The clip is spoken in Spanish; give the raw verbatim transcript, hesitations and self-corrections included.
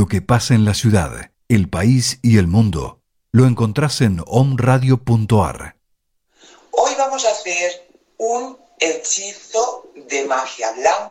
Lo que pasa en la ciudad, el país y el mundo lo encontrás en omradio punto ar. Hoy vamos a hacer un hechizo de magia blanca